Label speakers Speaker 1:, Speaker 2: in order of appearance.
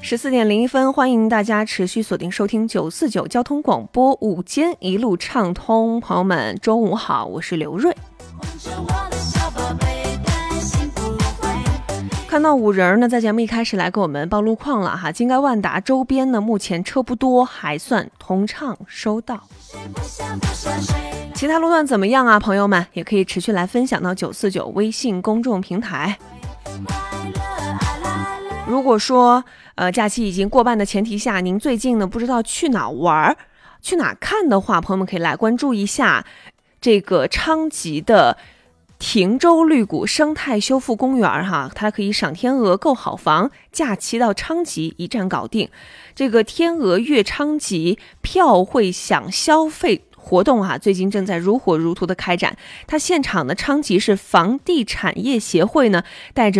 Speaker 1: 14:01，欢迎大家持续锁定收听949交通广播，午间一路畅通。朋友们，中午好，我是刘瑞。看到五人呢，在节目一开始来给我们报路况了哈。金该万达周边呢，目前车不多，还算通畅收到。其他路段怎么样啊？朋友们也可以持续来分享到949微信公众平台。如果说假期已经过半的前提下，您最近呢不知道去哪玩、去哪看的话，朋友们可以来关注一下这个昌吉的亭州绿谷生态修复公园哈，它可以赏天鹅、购好房，假期到昌吉一站搞定。这个天鹅跃昌吉票会享消费活动啊，最近正在如火如荼的开展。它现场的昌吉市房地产业协会呢，带着